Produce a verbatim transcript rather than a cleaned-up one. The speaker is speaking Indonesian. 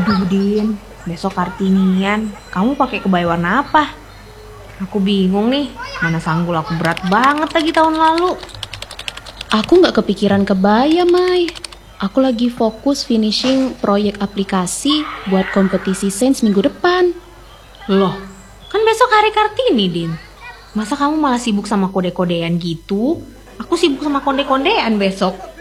Aduh Din, besok Kartinian, kamu pakai kebaya warna apa? Aku bingung nih, mana sanggul aku berat banget lagi tahun lalu. Aku gak kepikiran kebaya, Mai. Aku lagi fokus finishing proyek aplikasi buat kompetisi sains minggu depan. Loh, kan besok hari Kartini, Din. Masa kamu malah sibuk sama kode-kodean gitu? Aku sibuk sama konde-kondean besok.